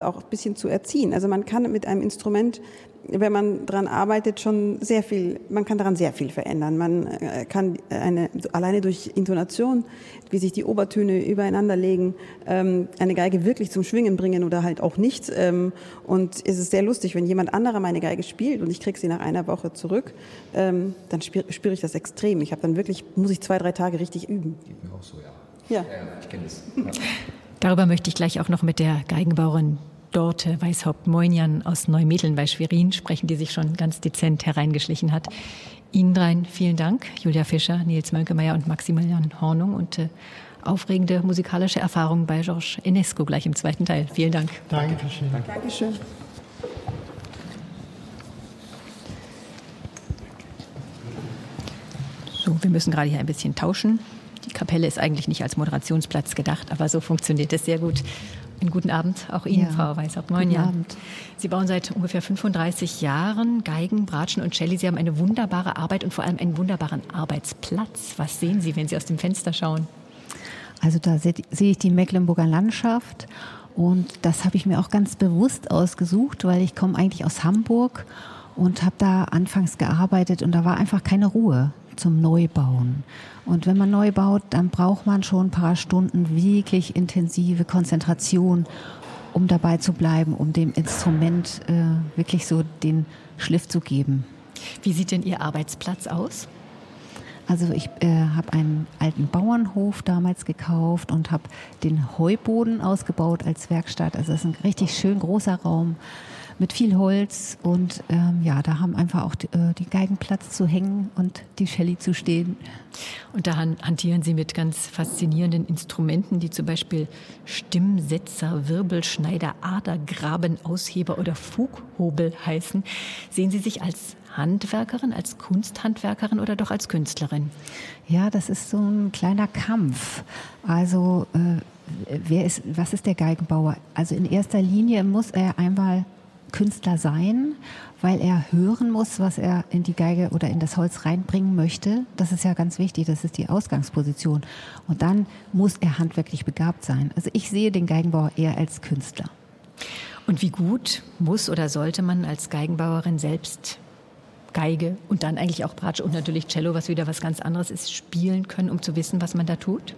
auch ein bisschen zu erziehen. Also man kann mit einem Instrument, wenn man daran arbeitet, man kann daran sehr viel verändern. Man kann alleine durch Intonation, wie sich die Obertöne übereinander legen, eine Geige wirklich zum Schwingen bringen oder halt auch nicht. Und es ist sehr lustig, wenn jemand anderer meine Geige spielt und ich kriege sie nach einer Woche zurück, dann spüre ich das extrem. Muss ich 2-3 Tage richtig üben. Geht mir auch so, ja. Ja. Ich kenne das. Darüber möchte ich gleich auch noch mit der Geigenbauerin Dorte Weishaupt-Moinian aus Neumädeln bei Schwerin sprechen, die sich schon ganz dezent hereingeschlichen hat. Ihnen dreien vielen Dank, Julia Fischer, Nils Mönkemeyer und Maximilian Hornung, und aufregende musikalische Erfahrungen bei Georges Enescu gleich im zweiten Teil. Vielen Dank. Dankeschön. Dankeschön. So, wir müssen gerade hier ein bisschen tauschen. Die Kapelle ist eigentlich nicht als Moderationsplatz gedacht, aber so funktioniert es sehr gut. Einen guten Abend auch Ihnen, ja. Frau Weishaupt-Moinian. Guten Abend. Sie bauen seit ungefähr 35 Jahren Geigen, Bratschen und Celli. Sie haben eine wunderbare Arbeit und vor allem einen wunderbaren Arbeitsplatz. Was sehen Sie, wenn Sie aus dem Fenster schauen? Also da sehe ich die Mecklenburger Landschaft, und das habe ich mir auch ganz bewusst ausgesucht, weil ich komme eigentlich aus Hamburg und habe da anfangs gearbeitet und da war einfach keine Ruhe zum Neubauen. Und wenn man neu baut, dann braucht man schon ein paar Stunden wirklich intensive Konzentration, um dabei zu bleiben, um dem Instrument wirklich so den Schliff zu geben. Wie sieht denn Ihr Arbeitsplatz aus? Also ich habe einen alten Bauernhof damals gekauft und habe den Heuboden ausgebaut als Werkstatt. Also das ist ein richtig schön großer Raum mit viel Holz, und da haben einfach auch die Geigen Platz zu hängen und die Celli zu stehen. Und da hantieren Sie mit ganz faszinierenden Instrumenten, die zum Beispiel Stimmsetzer, Wirbelschneider, Adergraben, Ausheber oder Fughobel heißen. Sehen Sie sich als Handwerkerin, als Kunsthandwerkerin oder doch als Künstlerin? Ja, das ist so ein kleiner Kampf. Also was ist der Geigenbauer? Also in erster Linie muss er einmal Künstler sein, weil er hören muss, was er in die Geige oder in das Holz reinbringen möchte. Das ist ja ganz wichtig, das ist die Ausgangsposition. Und dann muss er handwerklich begabt sein. Also ich sehe den Geigenbauer eher als Künstler. Und wie gut muss oder sollte man als Geigenbauerin selbst Geige und dann eigentlich auch Bratsche und natürlich Cello, was wieder was ganz anderes ist, spielen können, um zu wissen, was man da tut?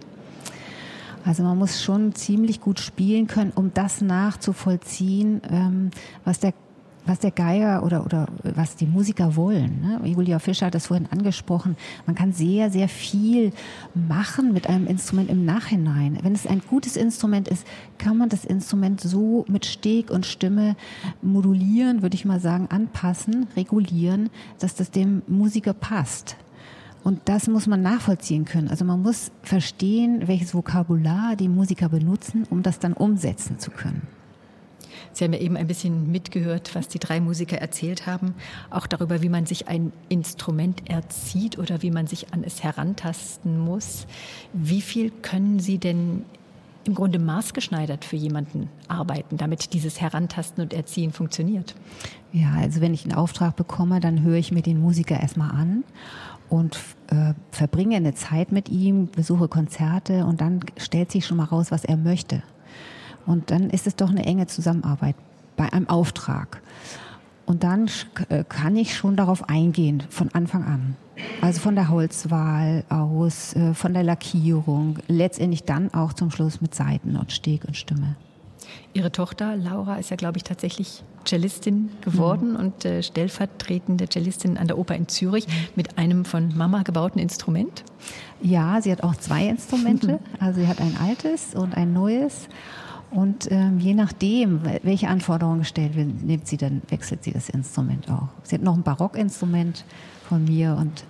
Also man muss schon ziemlich gut spielen können, um das nachzuvollziehen, was der Geiger oder was die Musiker wollen. Ne? Julia Fischer hat das vorhin angesprochen. Man kann sehr, sehr viel machen mit einem Instrument im Nachhinein. Wenn es ein gutes Instrument ist, kann man das Instrument so mit Steg und Stimme modulieren, würde ich mal sagen, anpassen, regulieren, dass das dem Musiker passt. Und das muss man nachvollziehen können. Also man muss verstehen, welches Vokabular die Musiker benutzen, um das dann umsetzen zu können. Sie haben ja eben ein bisschen mitgehört, was die drei Musiker erzählt haben, auch darüber, wie man sich ein Instrument erzieht oder wie man sich an es herantasten muss. Wie viel können Sie denn im Grunde maßgeschneidert für jemanden arbeiten, damit dieses Herantasten und Erziehen funktioniert? Ja, also wenn ich einen Auftrag bekomme, dann höre ich mir den Musiker erstmal an und verbringe eine Zeit mit ihm, besuche Konzerte, und dann stellt sich schon mal raus, was er möchte. Und dann ist es doch eine enge Zusammenarbeit bei einem Auftrag. Und dann kann ich schon darauf eingehen, von Anfang an. Also von der Holzwahl aus, von der Lackierung, letztendlich dann auch zum Schluss mit Saiten und Steg und Stimme. Ihre Tochter Laura ist ja, glaube ich, tatsächlich Cellistin geworden und stellvertretende Cellistin an der Oper in Zürich mit einem von Mama gebauten Instrument. Ja, sie hat auch 2 Instrumente. Also sie hat ein altes und ein neues. Und je nachdem, welche Anforderungen gestellt werden, wechselt sie das Instrument auch. Sie hat noch ein Barockinstrument von mir, und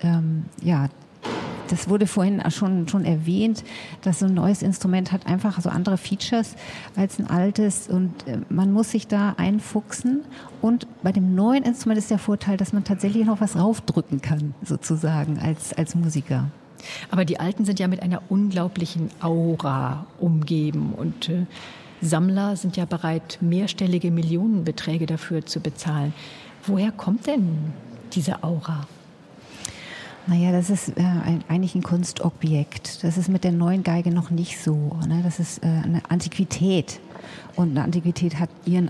das wurde vorhin schon erwähnt, dass so ein neues Instrument hat einfach so andere Features als ein altes, und man muss sich da einfuchsen. Und bei dem neuen Instrument ist der Vorteil, dass man tatsächlich noch was raufdrücken kann, sozusagen, als Musiker. Aber die alten sind ja mit einer unglaublichen Aura umgeben, und Sammler sind ja bereit, mehrstellige Millionenbeträge dafür zu bezahlen. Woher kommt denn diese Aura? Naja, das ist eigentlich ein Kunstobjekt. Das ist mit der neuen Geige noch nicht so. Ne? Das ist eine Antiquität. Und eine Antiquität hat ihren